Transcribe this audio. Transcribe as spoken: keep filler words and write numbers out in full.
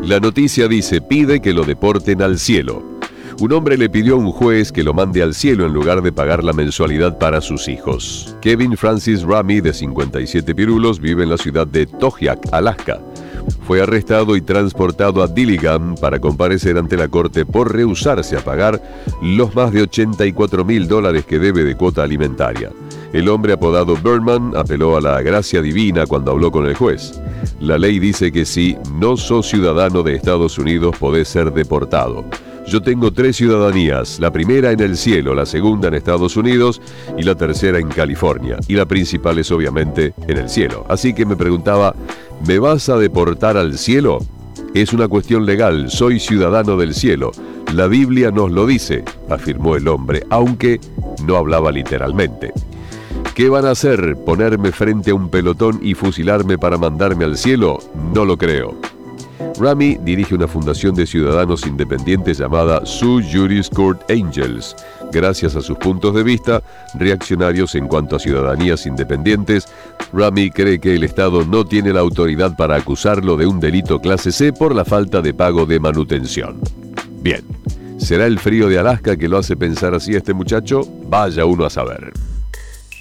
La noticia dice, pide que lo deporten al cielo. Un hombre le pidió a un juez que lo mande al cielo en lugar de pagar la mensualidad para sus hijos. Kevin Francis Rami, de cincuenta y siete pirulos, vive en la ciudad de Togiak, Alaska. Fue arrestado y transportado a Dillingham para comparecer ante la corte por rehusarse a pagar los más de ochenta y cuatro mil dólares que debe de cuota alimentaria. El hombre apodado Birdman apeló a la gracia divina cuando habló con el juez. La ley dice que si no sos ciudadano de Estados Unidos podés ser deportado. Yo tengo tres ciudadanías, la primera en el cielo, la segunda en Estados Unidos y la tercera en California. Y la principal es obviamente en el cielo. Así que me preguntaba, ¿me vas a deportar al cielo? Es una cuestión legal, soy ciudadano del cielo. La Biblia nos lo dice, afirmó el hombre, aunque no hablaba literalmente. ¿Qué van a hacer? ¿Ponerme frente a un pelotón y fusilarme para mandarme al cielo? No lo creo. Rami dirige una fundación de ciudadanos independientes llamada Sui Juris Court Angels. Gracias a sus puntos de vista reaccionarios en cuanto a ciudadanías independientes, Rami cree que el Estado no tiene la autoridad para acusarlo de un delito clase C por la falta de pago de manutención. Bien, ¿será el frío de Alaska que lo hace pensar así a este muchacho? Vaya uno a saber.